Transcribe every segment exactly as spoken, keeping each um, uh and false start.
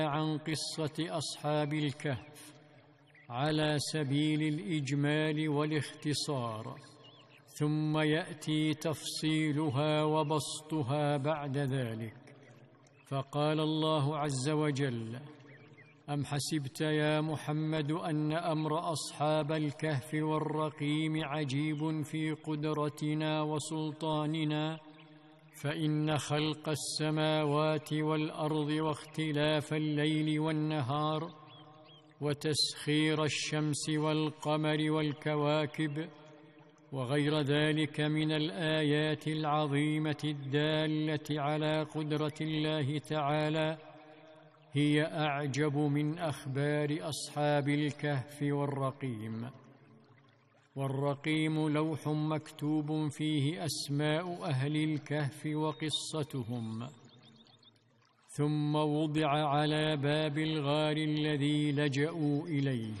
عن قصة أصحاب الكهف على سبيل الإجمال والاختصار، ثم يأتي تفصيلها وبسطها بعد ذلك. فقال الله عز وجل: أم حسبت يا محمد أن أمر أصحاب الكهف والرقيم عجيب في قدرتنا وسلطاننا، فإن خلق السماوات والأرض واختلاف الليل والنهار وتسخير الشمس والقمر والكواكب وغير ذلك من الآيات العظيمة الدالة على قدرة الله تعالى هي أعجب من أخبار أصحاب الكهف والرقيم. والرقيم لوح مكتوب فيه أسماء أهل الكهف وقصتهم، ثم وضع على باب الغار الذي لجأوا إليه.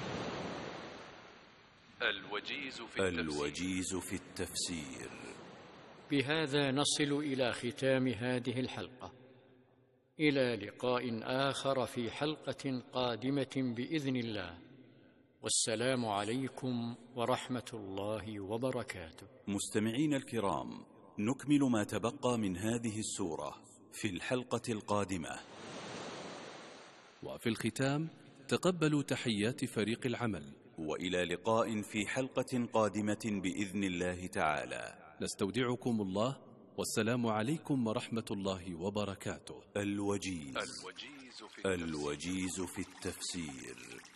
الوجيز في التفسير, الوجيز في التفسير. بهذا نصل إلى ختام هذه الحلقة، إلى لقاء آخر في حلقة قادمة بإذن الله، والسلام عليكم ورحمة الله وبركاته. مستمعين الكرام، نكمل ما تبقى من هذه السورة في الحلقة القادمة. وفي الختام تقبلوا تحيات فريق العمل، وإلى لقاء في حلقة قادمة بإذن الله تعالى. نستودعكم الله، والسلام عليكم ورحمة الله وبركاته. الوجيز, الوجيز في التفسير. الوجيز في التفسير.